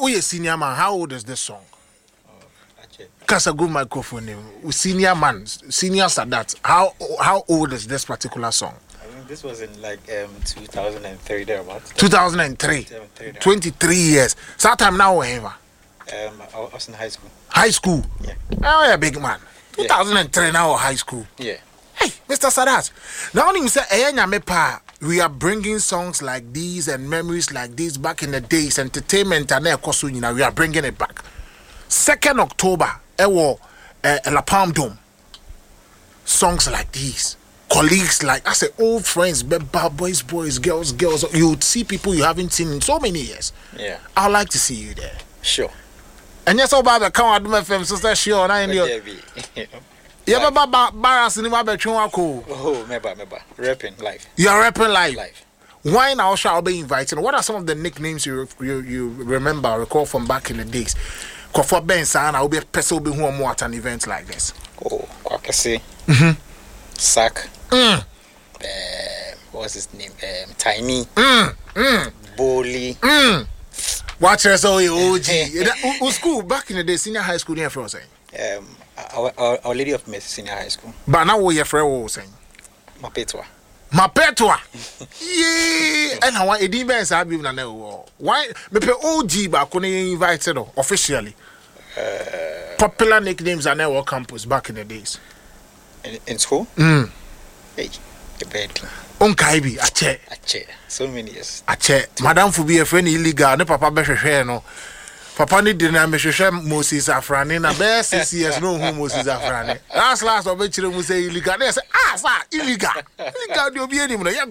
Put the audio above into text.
you senior man, how old is this song? Cause a good microphone name. Senior man, senior Sadat. How old is this particular song? I mean, this was in like 2003 thereabouts. 2003. 23 years. So that time now whatever. I was in high school. High school? Yeah. Oh, yeah, big man. 2003 now high school. Yeah. Hey, Mr. Sadat. Now you say, we are bringing songs like these and memories like these back in the days. Entertainment and we are bringing it back. 2nd October, La Palm Dome. Songs like these. Colleagues like, I say, old friends, boys, girls. You would see people you haven't seen in so many years. Yeah. I'd like to see you there. Sure. And yes, Baba, come on, do my film, sister, sure. You ever barras in the Oh, remember. Rapping live. You are rapping live. Live. Why now shall be invited? What are some of the nicknames you recall from back in the days? For Ben Sana, will be a person who will more at an event like this. Oh, Kwakasi. Sack. What's his name? Tiny. Bully. Watch us all OG. School back in the day, senior high school near for saying. Our Lady of Mercy Senior High School. But now we are friend was saying. Mapetwa. Yeah. And how I didn't say I've been why me pe OG back when they invited officially. Popular nicknames are now campus back in the days. In school? Hey, the bed. Onkaibi, Ache. So many years. Ache. Madam for be a friend illegal, no papa be no. Papa ni dina me hwehwe Moses Afrani na be 6 years no who Moses Afrani. Last of be chire mu say illegal. They say sir, illegal. Illegal dey obi enim no.